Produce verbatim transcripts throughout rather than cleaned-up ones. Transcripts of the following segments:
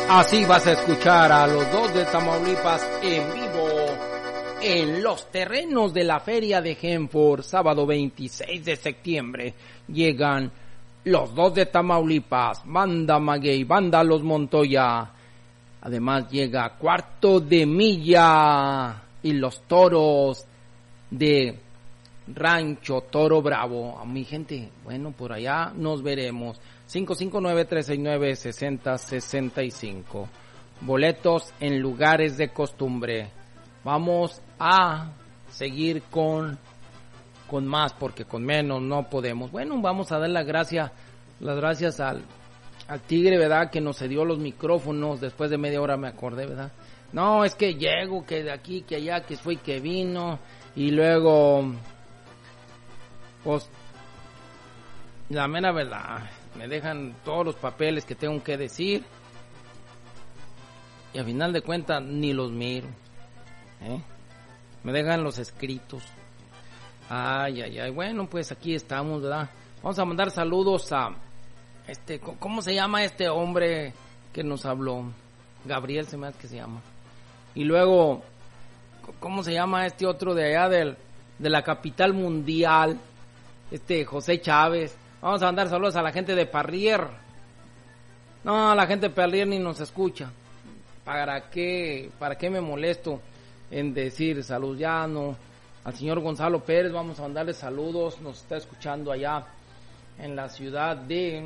Así vas a escuchar a los dos de Tamaulipas en vivo en los terrenos de la Feria de Genford, sábado veintiséis de septiembre. Llegan los dos de Tamaulipas, Banda Maguey, Banda Los Montoya. Además llega Cuarto de Milla y los toros de Rancho Toro Bravo. A mi gente, bueno, por allá nos veremos. cinco cinco nueve, tres seis nueve, seis cero seis cinco. Boletos en lugares de costumbre. Vamos a seguir con con más, porque con menos no podemos. Bueno, vamos a dar las gracias, las gracias al, al Tigre, ¿verdad? Que nos cedió los micrófonos. Después de media hora me acordé, ¿verdad? No, es que llego, que de aquí, que allá, que fue y que vino. Y luego, pues, la mera verdad, me dejan todos los papeles que tengo que decir. Y al final de cuentas, ni los miro. ¿Eh? Me dejan los escritos. Ay, ay, ay. Bueno, pues aquí estamos, ¿verdad? Vamos a mandar saludos a este, ¿cómo se llama este hombre que nos habló? Gabriel se me hace que se llama. Y luego, ¿cómo se llama este otro de allá del, de la capital mundial? Este José Chávez. Vamos a mandar saludos a la gente de Parrier. No, la gente de Parrier ni nos escucha. ¿Para qué, para qué me molesto en decir salud? Ya no. Al señor Gonzalo Pérez vamos a mandarle saludos. Nos está escuchando allá en la ciudad de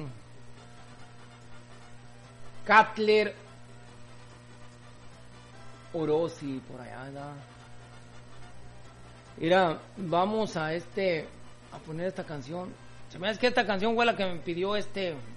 Catler Orosi, por allá, ¿verdad? Mira, vamos a este a poner esta canción. Se me hace que esta canción fue la que me pidió este